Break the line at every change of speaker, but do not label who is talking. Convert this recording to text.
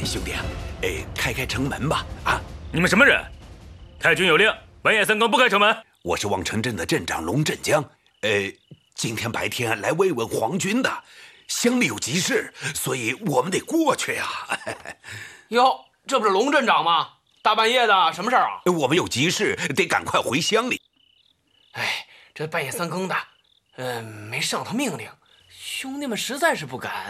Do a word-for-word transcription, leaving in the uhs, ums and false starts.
兄弟，哎，开开城门吧！啊，
你们什么人？太君有令，半夜三更不开城门。
我是望城镇的镇长龙振江，呃，今天白天来慰问皇军的，乡里有急事，所以我们得过去呀。
哟，这不是龙镇长吗？大半夜的，什么事儿啊？
我们有急事，得赶快回乡里。
哎，这半夜三更的，嗯、呃，没上头命令，兄弟们实在是不敢。